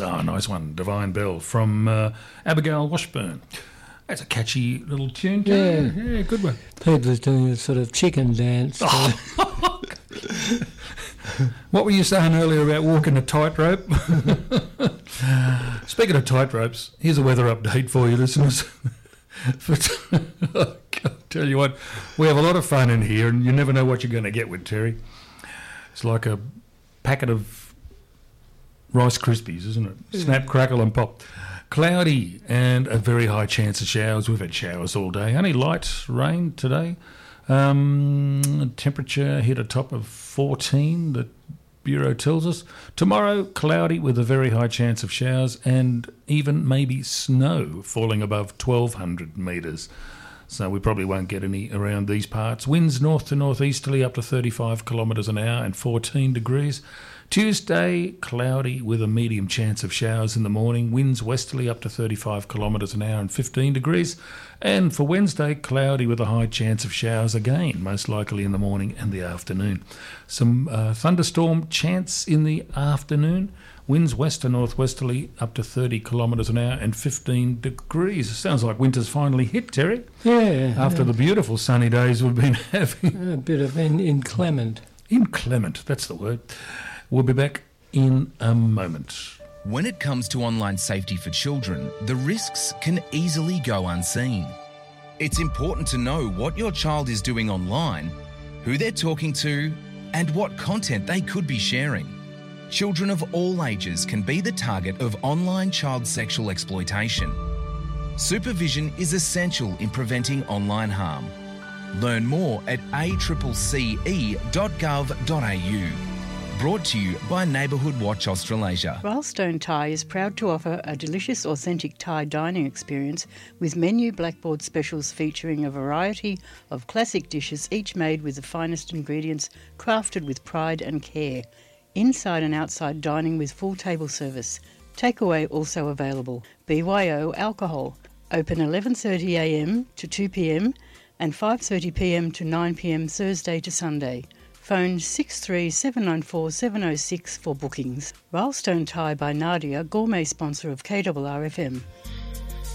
Oh, nice one. Divine Bell from Abigail Washburn. That's a catchy little tune. Yeah, good one. People doing a sort of chicken dance. What were you saying earlier about walking a tightrope? Speaking of tightropes, here's a weather update for you, listeners. I'll tell you what, we have a lot of fun in here, and you never know what you're going to get with Terry. It's like a packet of Rice Krispies, isn't it? Snap, crackle and pop. Cloudy and a very high chance of showers. We've had showers all day. Only light rain today. Temperature hit a top of 14, the Bureau tells us. Tomorrow, cloudy with a very high chance of showers and even maybe snow falling above 1,200 metres. So we probably won't get any around these parts. Winds north to northeasterly up to 35 kilometres an hour and 14 degrees. Tuesday, cloudy with a medium chance of showers in the morning. Winds westerly up to 35 kilometres an hour and 15 degrees. And for Wednesday, cloudy with a high chance of showers again, most likely in the morning and the afternoon. Some thunderstorm chance in the afternoon. Winds west to northwesterly up to 30 kilometres an hour and 15 degrees. It sounds like winter's finally hit, Terry. Yeah. After the beautiful sunny days we've been having. A bit of inclement. Inclement, that's the word. We'll be back in a moment. When it comes to online safety for children, the risks can easily go unseen. It's important to know what your child is doing online, who they're talking to, and what content they could be sharing. Children of all ages can be the target of online child sexual exploitation. Supervision is essential in preventing online harm. Learn more at accce.gov.au. Brought to you by Neighbourhood Watch Australasia. Wildstone Thai is proud to offer a delicious, authentic Thai dining experience with menu blackboard specials featuring a variety of classic dishes, each made with the finest ingredients, crafted with pride and care. Inside and outside dining with full table service. Takeaway also available. BYO alcohol. Open 11:30am to 2pm and 5:30pm to 9pm Thursday to Sunday. Phone 63794 706 for bookings. Wildstone Thai by Nadia, gourmet sponsor of KRRFM.